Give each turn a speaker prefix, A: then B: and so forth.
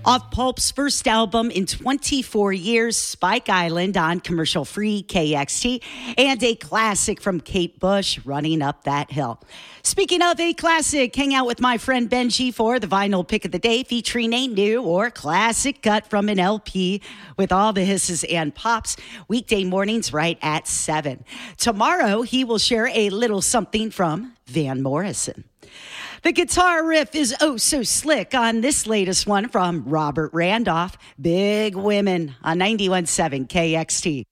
A: Off Pulp's first album in 24 years, Spike Island on commercial-free KXT, and a classic from Kate Bush, Running Up That Hill. Speaking of a classic, hang out with my friend Benji for the vinyl pick of the day, featuring a new or classic cut from an LP with all the hisses and pops, weekday mornings right at 7. Tomorrow, he will share a little something from Van Morrison. The guitar riff is oh so slick on this latest one from Robert Randolph, Big Women on 91.7 KXT.